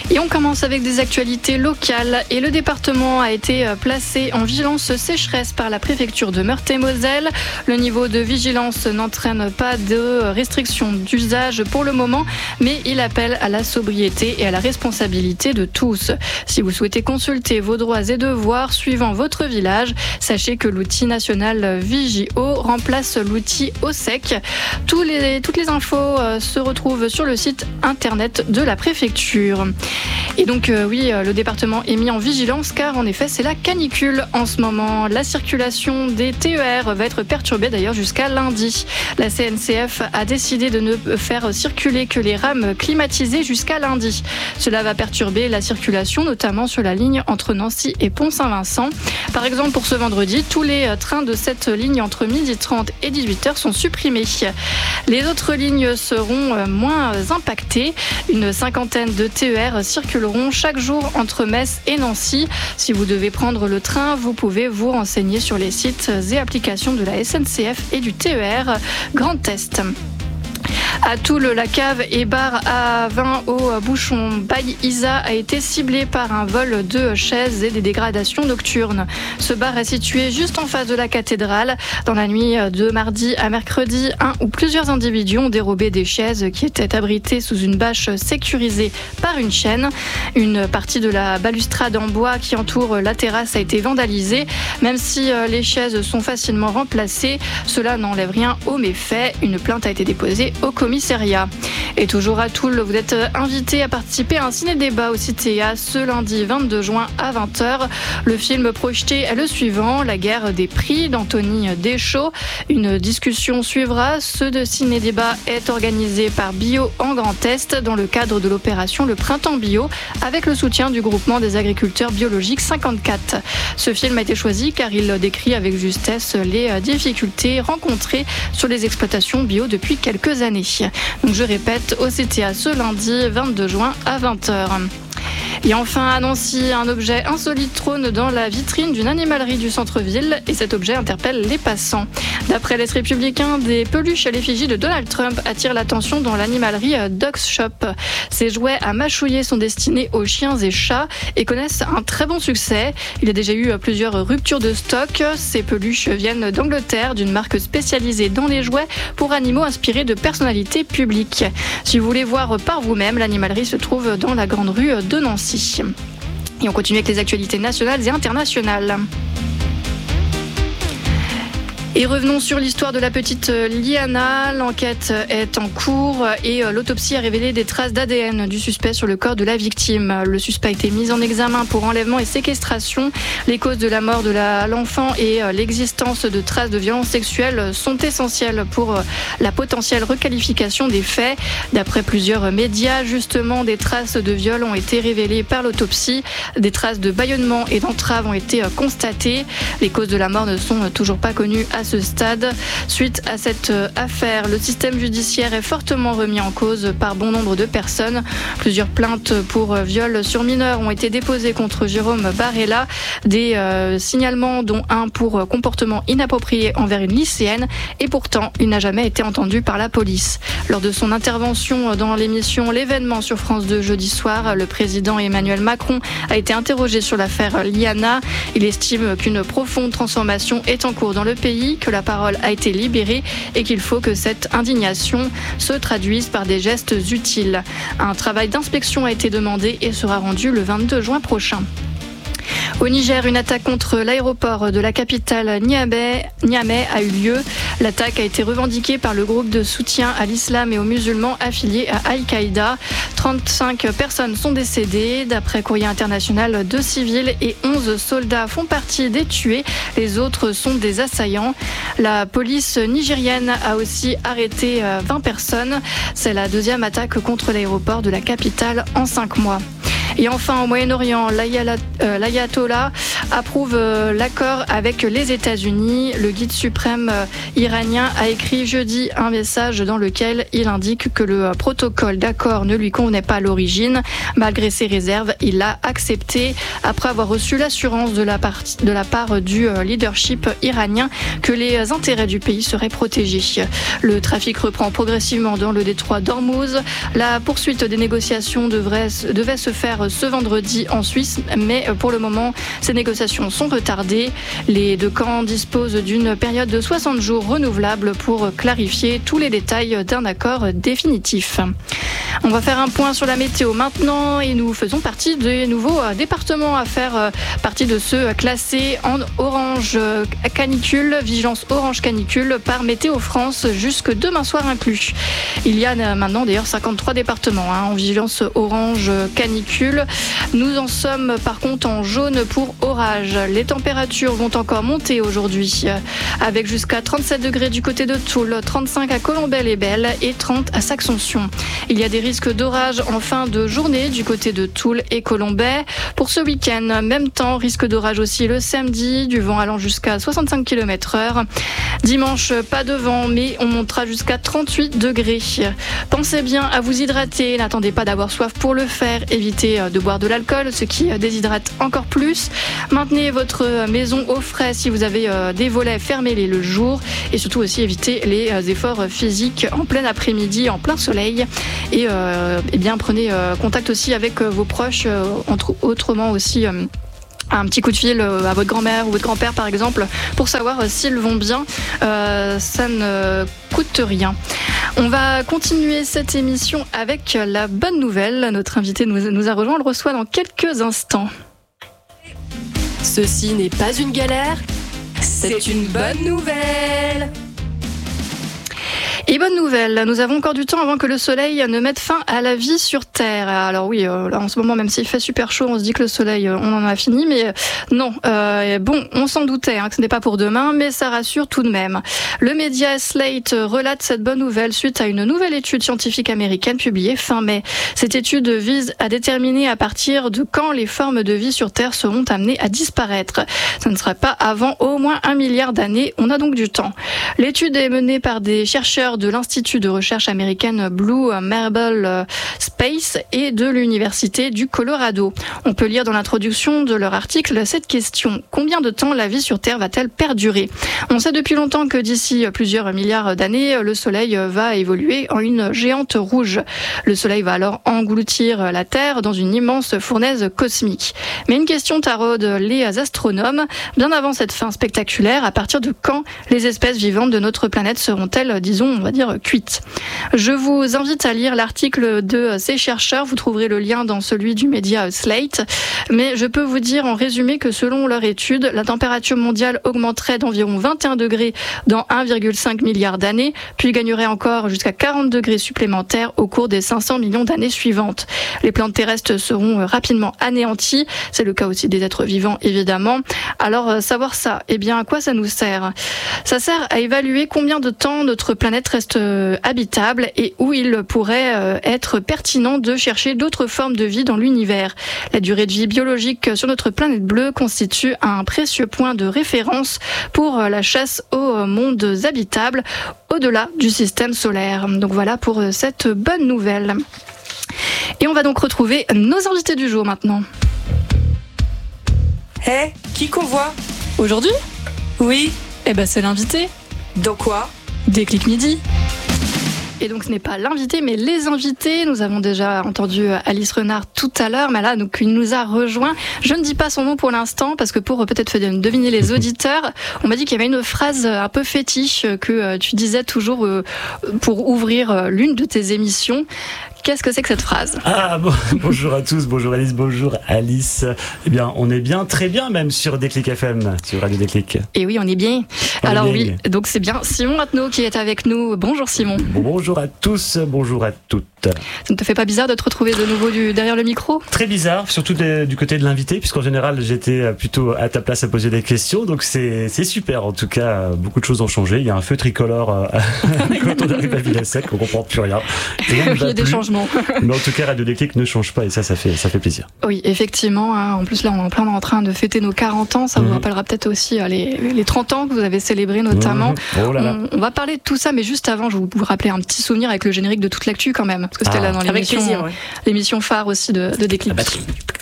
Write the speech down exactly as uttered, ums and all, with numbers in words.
Et on commence avec des actualités locales. Et le département a été placé en vigilance sécheresse par la préfecture de Meurthe-et-Moselle. Le niveau de vigilance n'entraîne pas de restrictions d'usage pour le moment, mais il appelle à la sobriété et à la responsabilité de tous. Si vous souhaitez consulter vos droits et devoirs suivant votre village, sachez que l'outil national Vigio remplace l'outil OSEC. Tous les, toutes les infos se retrouvent sur le site internet de la préfecture. Et donc euh, oui, le département est mis en vigilance car en effet c'est la canicule en ce moment. La circulation des T E R va être perturbée d'ailleurs jusqu'à lundi. La C N C F a décidé de ne faire circuler que les rames climatisées jusqu'à lundi. Cela va perturber la circulation notamment sur la ligne entre Nancy et Pont-Saint-Vincent. Par exemple pour ce vendredi, tous les trains de cette ligne entre midi trente et dix-huit heures sont supprimés. Les autres lignes seront moins impactées. Une cinquantaine de T E R circuleront chaque jour entre Metz et Nancy. Si vous devez prendre le train, vous pouvez vous renseigner sur les sites et applications de la S N C F et du T E R Grand Est. À Toul, la cave et bar à vin au bouchon Bail Isa a été ciblée par un vol de chaises et des dégradations nocturnes. Ce bar est situé juste en face de la cathédrale. Dans la nuit de mardi à mercredi, un ou plusieurs individus ont dérobé des chaises qui étaient abritées sous une bâche sécurisée par une chaîne. Une partie de la balustrade en bois qui entoure la terrasse a été vandalisée. Même si les chaises sont facilement remplacées, cela n'enlève rien aux méfaits. Une plainte a été déposée au commissariat. Et toujours à Toul, vous êtes invité à participer à un ciné-débat au Citéa ce lundi vingt-deux juin à vingt heures. Le film projeté est le suivant, La guerre des prix d'Anthony Deschaux. Une discussion suivra. Ce ciné-débat est organisé par Bio en Grand Est dans le cadre de l'opération Le Printemps Bio avec le soutien du groupement des agriculteurs biologiques cinquante-quatre. Ce film a été choisi car il décrit avec justesse les difficultés rencontrées sur les exploitations bio depuis quelques années. Donc je répète, au C T A ce lundi vingt-deux juin à vingt heures. Et enfin à Nancy, un objet insolite trône dans la vitrine d'une animalerie du centre-ville et cet objet interpelle les passants. D'après l'Est républicain, des peluches à l'effigie de Donald Trump attirent l'attention dans l'animalerie Dog Shop. Ces jouets à mâchouiller sont destinés aux chiens et chats et connaissent un très bon succès. Il y a déjà eu plusieurs ruptures de stock. Ces peluches viennent d'Angleterre, d'une marque spécialisée dans les jouets pour animaux inspirés de personnalités publiques. Si vous voulez voir par vous-même, l'animalerie se trouve dans la grande rue de Nancy. Et on continue avec les actualités nationales et internationales. Et revenons sur l'histoire de la petite Liana. L'enquête est en cours et l'autopsie a révélé des traces d'A D N du suspect sur le corps de la victime. Le suspect a été mis en examen pour enlèvement et séquestration. Les causes de la mort de la, l'enfant et l'existence de traces de violences sexuelles sont essentielles pour la potentielle requalification des faits. D'après plusieurs médias, justement, des traces de viol ont été révélées par l'autopsie. Des traces de bâillonnement et d'entrave ont été constatées. Les causes de la mort ne sont toujours pas connues à ce stade. Suite à cette affaire, le système judiciaire est fortement remis en cause par bon nombre de personnes. Plusieurs plaintes pour viol sur mineurs ont été déposées contre Jérôme Barella. Des euh, signalements, dont un pour comportement inapproprié envers une lycéenne. Et pourtant, il n'a jamais été entendu par la police. Lors de son intervention dans l'émission L'événement sur France deux jeudi soir, le président Emmanuel Macron a été interrogé sur l'affaire Liana. Il estime qu'une profonde transformation est en cours dans le pays, que la parole a été libérée et qu'il faut que cette indignation se traduise par des gestes utiles. Un travail d'inspection a été demandé et sera rendu le vingt-deux juin prochain. Au Niger, une attaque contre l'aéroport de la capitale Niamey, Niamey a eu lieu. L'attaque a été revendiquée par le groupe de soutien à l'islam et aux musulmans affiliés à Al-Qaïda. trente-cinq personnes sont décédées. D'après Courrier International, deux civils et onze soldats font partie des tués. Les autres sont des assaillants. La police nigérienne a aussi arrêté vingt personnes. C'est la deuxième attaque contre l'aéroport de la capitale en cinq mois. Et enfin, au Moyen-Orient, l'Ayatollah approuve l'accord avec les États-Unis. Le guide suprême iranien a écrit jeudi un message dans lequel il indique que le protocole d'accord ne lui convenait pas à l'origine. Malgré ses réserves, il l'a accepté après avoir reçu l'assurance de la, part, de la part du leadership iranien que les intérêts du pays seraient protégés. Le trafic reprend progressivement dans le détroit d'Ormuz. La poursuite des négociations devrait, devait se faire ce vendredi en Suisse, mais pour le moment, ces négociations sont retardées. Les deux camps disposent d'une période de soixante jours renouvelable pour clarifier tous les détails d'un accord définitif. On va faire un point sur la météo maintenant et nous faisons partie des nouveaux départements à faire partie de ceux classés en orange canicule, vigilance orange canicule par Météo France jusque demain soir inclus. Il y a maintenant d'ailleurs cinquante-trois départements hein, en vigilance orange canicule. Nous en sommes par contre en jaune pour orage. Les températures vont encore monter aujourd'hui avec jusqu'à trente-sept degrés du côté de Toul, trente-cinq à Colombey-les-Belles et trente à Saxe-Antion. Il y a des risques d'orage en fin de journée du côté de Toul et Colombey. Pour ce week-end, même temps, risque d'orage aussi le samedi, du vent allant jusqu'à soixante-cinq kilomètres heure. Dimanche, pas de vent, mais on montera jusqu'à trente-huit degrés. Pensez bien à vous hydrater, n'attendez pas d'avoir soif pour le faire. Évitez de boire de l'alcool, ce qui déshydrate encore plus. Maintenez votre maison au frais si vous avez des volets, fermez-les le jour. Et surtout aussi évitez les efforts physiques en plein après-midi, en plein soleil. Et euh, eh bien, prenez euh, contact aussi avec euh, vos proches, euh, entre, autrement aussi euh, un petit coup de fil à votre grand-mère ou votre grand-père par exemple pour savoir s'ils vont bien. Euh, ça ne coûte rien. On va continuer cette émission avec la bonne nouvelle. Notre invité nous, nous a rejoint, on le reçoit dans quelques instants. Ceci n'est pas une galère, c'est une bonne nouvelle. Et bonne nouvelle, nous avons encore du temps avant que le soleil ne mette fin à la vie sur Terre. Alors oui, euh, là en ce moment, même s'il fait super chaud, on se dit que le soleil, euh, on en a fini, mais euh, non. Euh, bon, on s'en doutait hein, que ce n'est pas pour demain, mais ça rassure tout de même. Le média Slate relate cette bonne nouvelle suite à une nouvelle étude scientifique américaine publiée fin mai. Cette étude vise à déterminer à partir de quand les formes de vie sur Terre seront amenées à disparaître. Ça ne sera pas avant au moins un milliard d'années, on a donc du temps. L'étude est menée par des chercheurs de l'Institut de recherche américaine Blue Marble Space et de l'Université du Colorado. On peut lire dans l'introduction de leur article cette question. Combien de temps la vie sur Terre va-t-elle perdurer ? On sait depuis longtemps que d'ici plusieurs milliards d'années, le Soleil va évoluer en une géante rouge. Le Soleil va alors engloutir la Terre dans une immense fournaise cosmique. Mais une question taraude les astronomes. Bien avant cette fin spectaculaire, à partir de quand les espèces vivantes de notre planète seront-elles, disons, on va dire cuite. Je vous invite à lire l'article de ces chercheurs, vous trouverez le lien dans celui du média Slate, mais je peux vous dire en résumé que selon leur étude, la température mondiale augmenterait d'environ vingt et un degrés dans un virgule cinq milliard d'années, puis gagnerait encore jusqu'à quarante degrés supplémentaires au cours des cinq cents millions d'années suivantes. Les plantes terrestres seront rapidement anéanties, c'est le cas aussi des êtres vivants évidemment. Alors savoir ça, eh bien à quoi ça nous sert ? Ça sert à évaluer combien de temps notre planète reste habitable et où il pourrait être pertinent de chercher d'autres formes de vie dans l'univers. La durée de vie biologique sur notre planète bleue constitue un précieux point de référence pour la chasse aux mondes habitables au-delà du système solaire. Donc voilà pour cette bonne nouvelle. Et on va donc retrouver nos invités du jour maintenant. Hé, hey, qui qu'on voit ? Aujourd'hui ? Oui. Eh ben c'est l'invité. Dans quoi ? Déclic Midi. Et donc ce n'est pas l'invité, mais les invités. Nous avons déjà entendu Alice Renard tout à l'heure, mais là donc il nous a rejoint. Je ne dis pas son nom pour l'instant parce que pour peut-être deviner les auditeurs, on m'a dit qu'il y avait une phrase un peu fétiche que tu disais toujours pour ouvrir l'une de tes émissions. Qu'est-ce que c'est que cette phrase ? Ah, bon, bonjour à tous, bonjour Alice, bonjour Alice. Eh bien, on est bien, très bien même sur Déclic F M, sur Radio Déclic. Et oui, on est bien. On Alors est bien. Oui, donc c'est bien Simon Attenot qui est avec nous. Bonjour Simon. Bon, bonjour à tous, bonjour à toutes. Ça ne te fait pas bizarre de te retrouver de nouveau du, derrière le micro ? Très bizarre, surtout de, du côté de l'invité, puisqu'en général j'étais plutôt à ta place à poser des questions, donc c'est, c'est super. En tout cas, beaucoup de choses ont changé. Il y a un feu tricolore euh, quand on arrive à Villasec, on comprend plus rien. rien Il y a des plus. changements. changement. Mais en tout cas, Radio Déclic ne change pas et ça, ça fait, ça fait plaisir. Oui, effectivement. Hein, en plus, là, on est en plein en train de fêter nos quarante ans. Ça mmh. vous rappellera peut-être aussi euh, les, les trente ans que vous avez célébrés notamment. Mmh. Oh là là. On, on va parler de tout ça, mais juste avant, je vais vous rappeler un petit souvenir avec le générique de toute l'actu quand même. Parce que c'était ah. là dans l'émission, plaisir, ouais. l'émission phare aussi de, de Déclic.